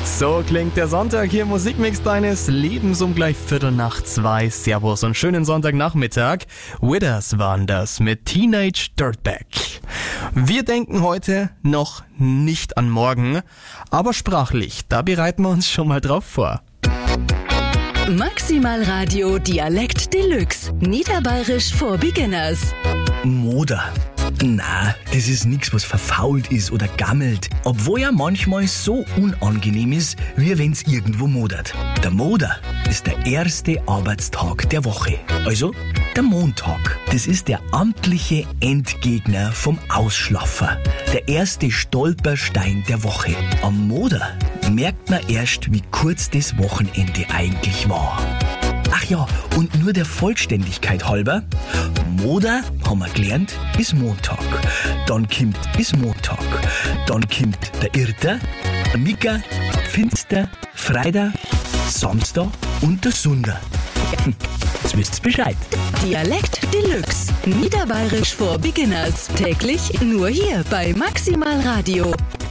So klingt der Sonntag hier im Musikmix deines Lebens um gleich 1:45. Servus und schönen Sonntagnachmittag. Withers waren das mit Teenage Dirtbag. Wir denken heute noch nicht an morgen, aber sprachlich, da bereiten wir uns schon mal drauf vor. Maximal Radio Dialekt Deluxe. Niederbayerisch for Beginners. Moder. Na, das ist nix, was verfault ist oder gammelt. Obwohl ja manchmal so unangenehm ist, wie wenn's irgendwo modert. Der Moder ist der erste Arbeitstag der Woche. Also der Montag. Das ist der amtliche Endgegner vom Ausschlaffer. Der erste Stolperstein der Woche. Am Moder merkt man erst, wie kurz das Wochenende eigentlich war. Ach ja, und nur der Vollständigkeit halber, Moder, haben wir gelernt, ist Montag. Dann kommt bis Montag. Dann kommt der Irrter, der Micker, Finster, Freitag, Samstag und der Sunder. Jetzt wisst's Bescheid. Dialekt Deluxe. Niederbayerisch for Beginners. Täglich nur hier bei Maximal Radio.